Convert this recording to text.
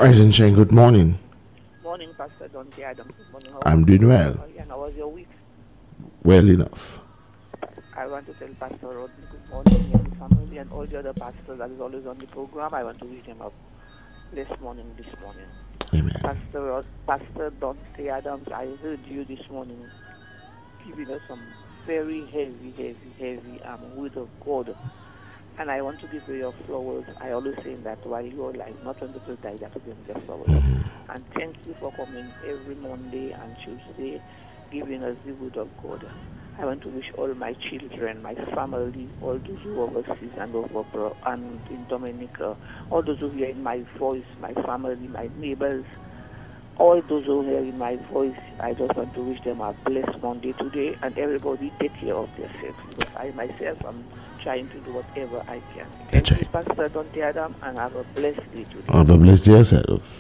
Eisenstein, good morning. Morning, Pastor Dante Adams. Good morning. I'm doing well. And how was your week? Well enough. I want to tell Pastor Rodney good morning and his family and all the other pastors that is always on the program. I want to wish them a blessed morning this morning. Amen. Pastor Dante Adams, I heard you this morning giving us some very heavy word of God. And I want to give you your flowers. I always say that while you are alive, not when people die, that to them their flowers. And thank you for coming every Monday and Tuesday, giving us the word of God. I want to wish all my children, my family, all those who are overseas and in Dominica, all those who hear in my voice, my family, my neighbors, all those who hear in my voice, I just want to wish them a blessed Monday today, and everybody take care of themselves. Because I myself am trying to do whatever I can. Thank you, Pastor Dante Adam, and have a blessed day today. Have a blessed day yourself.